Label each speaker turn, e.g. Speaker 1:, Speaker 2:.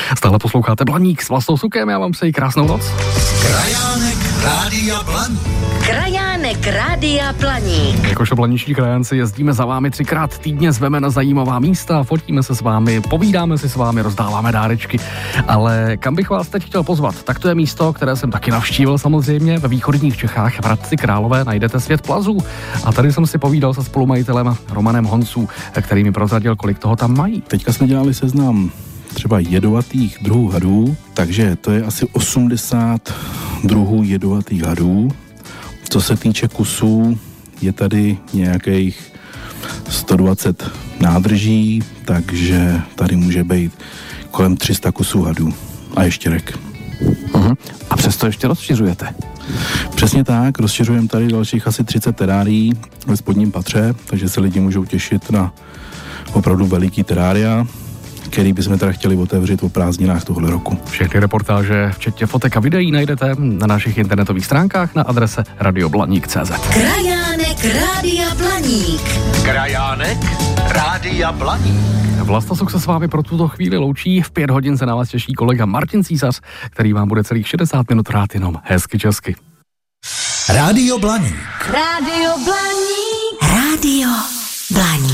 Speaker 1: Stále posloucháte Blaník s Vlastou Sukem, já vám přeji krásnou noc.
Speaker 2: Krajánek Rádia Blaník.
Speaker 3: Krajánek Rádia Blaník.
Speaker 1: Jakožto blaniční krajánci jezdíme za vámi 3krát týdně, zveme na zajímavá místa, fotíme se s vámi, povídáme si s vámi, rozdáváme dárečky. Ale kam bych vás teď chtěl pozvat? Tak to je místo, které jsem taky navštívil samozřejmě. Ve východních Čechách v Hradci Králové najdete svět plazů. A tady jsem si povídal se spolumajitelem Romanem Honců, který mi prozradil, kolik toho tam mají.
Speaker 4: Teďka jsme dělali seznam třeba jedovatých druhů hadů, takže to je asi 80 druhů jedovatých hadů. Co se týče kusů, je tady nějakých 120 nádrží, takže tady může být kolem 300 kusů hadů a ještěrek.
Speaker 1: A přesto ještě rozšiřujete?
Speaker 4: Přesně tak, rozšiřujeme tady dalších asi 30 terárií ve spodním patře, takže se lidi můžou těšit na opravdu veliký terária, který bychom teda chtěli otevřít o prázdninách tohle roku.
Speaker 1: Všechny reportáže, včetně fotek a videí, najdete na našich internetových stránkách na adrese radioblaník.cz.
Speaker 3: Krajánek Rádia Blaník.
Speaker 2: Krajánek Rádia Blaník.
Speaker 1: Vlasta Suk se s vámi pro tuto chvíli loučí. V 5 hodin se na vás těší kolega Martin Císař, který vám bude celých 60 minut hrát jenom hezky česky.
Speaker 2: Rádio Blaník.
Speaker 3: Rádio Blaník. Rádio Blaník.